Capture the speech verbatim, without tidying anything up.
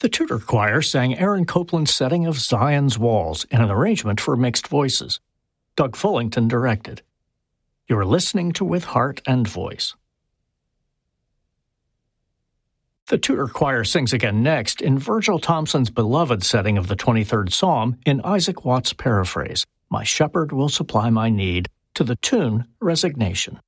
The Tudor Choir sang Aaron Copland's setting of Zion's Walls in an arrangement for mixed voices. Doug Fullington directed. You are listening to With Heart and Voice. The Tudor Choir sings again next in Virgil Thompson's beloved setting of the twenty-third Psalm in Isaac Watts' paraphrase, My Shepherd Will Supply My Need, to the tune Resignation.